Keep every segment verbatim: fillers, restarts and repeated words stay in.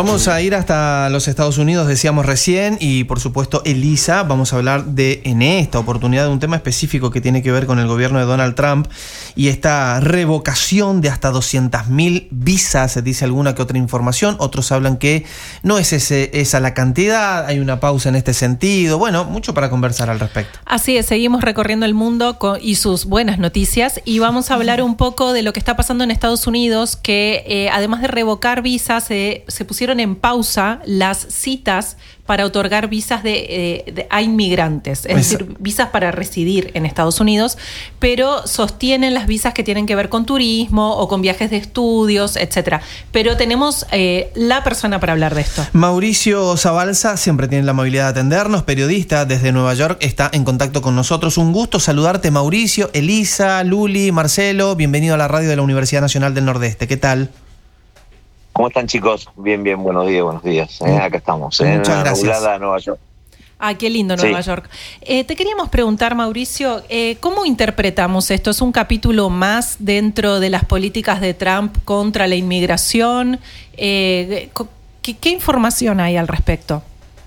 Vamos a ir hasta los Estados Unidos, decíamos recién, y por supuesto, Elisa, vamos a hablar de, en esta oportunidad, de un tema específico que tiene que ver con el gobierno de Donald Trump y esta revocación de hasta doscientas mil visas, se dice alguna que otra información, otros hablan que no es ese, esa la cantidad, hay una pausa en este sentido, bueno, mucho para conversar al respecto. Así es, seguimos recorriendo el mundo con, y sus buenas noticias, y vamos a hablar un poco de lo que está pasando en Estados Unidos, que eh, además de revocar visas, eh, se pusieron en pausa las citas para otorgar visas de, eh, de, a inmigrantes, es Esa. decir, visas para residir en Estados Unidos, pero sostienen las visas que tienen que ver con turismo o con viajes de estudios, etcétera. Pero tenemos eh, la persona para hablar de esto. Mauricio Zabalza, siempre tiene la amabilidad de atendernos, periodista desde Nueva York, está en contacto con nosotros. Un gusto saludarte, Mauricio, Elisa, Luli, Marcelo, bienvenido a la radio de la Universidad Nacional del Nordeste. ¿Qué tal? ¿Cómo están, chicos? Bien, bien, buenos días, buenos días. Eh, acá estamos, eh, Muchas en gracias. nublada Nueva York. Ah, qué lindo Nueva sí. York. Eh, te queríamos preguntar, Mauricio, eh, ¿cómo interpretamos esto? ¿Es un capítulo más dentro de las políticas de Trump contra la inmigración? Eh, ¿qué, ¿Qué información hay al respecto?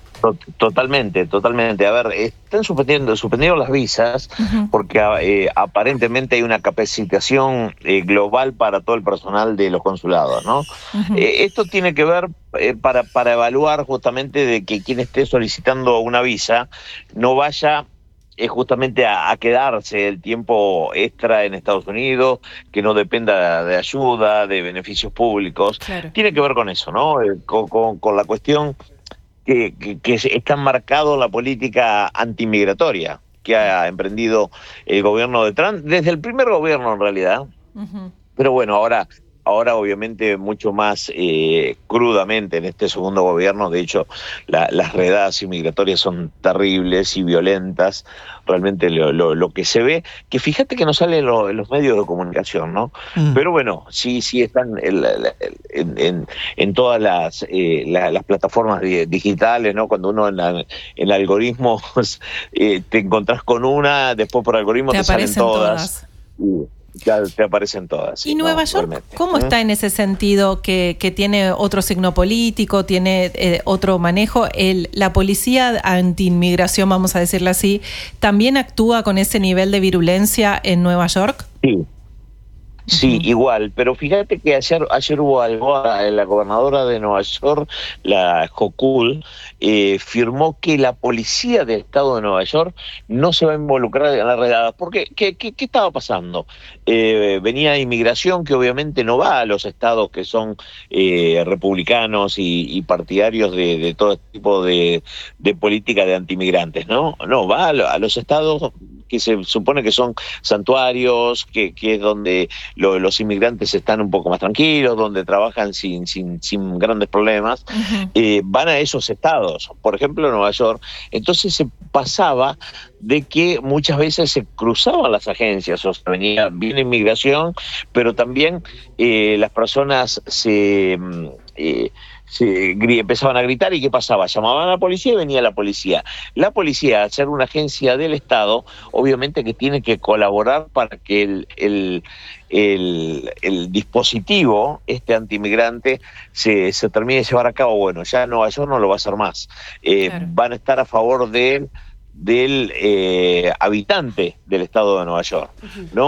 Totalmente, totalmente. A ver, están suspendiendo, suspendiendo las visas uh-huh. porque eh, aparentemente hay una capacitación eh, global para todo el personal de los consulados, ¿no? Uh-huh. Eh, esto tiene que ver eh, para, para evaluar justamente de que quien esté solicitando una visa no vaya eh, justamente a, a quedarse el tiempo extra en Estados Unidos, que no dependa de ayuda, de beneficios públicos. Claro. Tiene que ver con eso, ¿no? Eh, con, con, con la cuestión Que, que, que está marcado la política antimigratoria que ha emprendido el gobierno de Trump, desde el primer gobierno en realidad, uh-huh. pero bueno, ahora, ahora obviamente mucho más eh, crudamente en este segundo gobierno. De hecho, la, las redadas inmigratorias son terribles y violentas, realmente lo, lo, lo que se ve, que fíjate que no sale en, lo, en los medios de comunicación, ¿no? Mm. Pero bueno, sí, sí están en, en, en, en todas las, eh, la, las plataformas digitales, ¿no? Cuando uno en, la, en el algoritmo eh, te encontrás con una, después por algoritmo te, te salen todas. todas. Ya te aparecen todas. ¿Y sí, Nueva no, York realmente. cómo ¿Eh? está en ese sentido, que, que tiene otro signo político, tiene eh, otro manejo? El, la policía anti-inmigración, vamos a decirlo así, ¿también actúa con ese nivel de virulencia en Nueva York? Sí. Sí, uh-huh. igual, pero fíjate que ayer, ayer hubo algo, la gobernadora de Nueva York, la Hochul, eh, firmó que la policía del estado de Nueva York no se va a involucrar en las redadas. ¿Por qué? ¿Qué, qué, qué estaba pasando? Eh, venía inmigración que obviamente no va a los estados que son eh, republicanos y, y partidarios de, de todo tipo de, de política de antimigrantes, ¿no? No, va a, a los estados que se supone que son santuarios, que, que es donde lo, los inmigrantes están un poco más tranquilos, donde trabajan sin, sin, sin grandes problemas, uh-huh. eh, van a esos estados, por ejemplo Nueva York. Entonces se pasaba de que muchas veces se cruzaban las agencias, o sea, venía bien inmigración, pero también eh, las personas se... Eh, Se, empezaban a gritar, ¿y qué pasaba? Llamaban a la policía y venía la policía. La policía, al ser una agencia del Estado, obviamente que tiene que colaborar para que el, el, el, el dispositivo, este antimigrante, se, se termine de llevar a cabo. Bueno, ya Nueva York no lo va a hacer más. Eh, claro. Van a estar a favor de, del eh, habitante del Estado de Nueva York, uh-huh. ¿no?